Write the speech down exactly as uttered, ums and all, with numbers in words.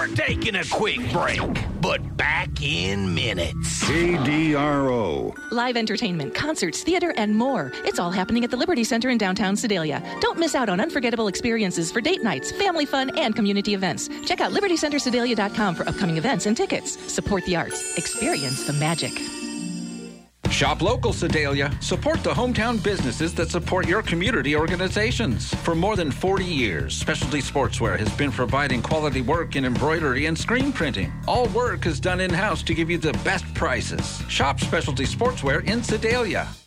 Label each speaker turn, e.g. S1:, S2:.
S1: We're taking a quick break, but back in minutes.
S2: K D R O.
S3: Live entertainment, concerts, theater, and more. It's all happening at the Liberty Center in downtown Sedalia. Don't miss out on unforgettable experiences for date nights, family fun, and community events. Check out liberty center sedalia dot com for upcoming events and tickets. Support the arts. Experience the magic.
S4: Shop local, Sedalia. Support the hometown businesses that support your community organizations. For more than forty years, Specialty Sportswear has been providing quality work in embroidery and screen printing. All work is done in-house to give you the best prices. Shop Specialty Sportswear in Sedalia.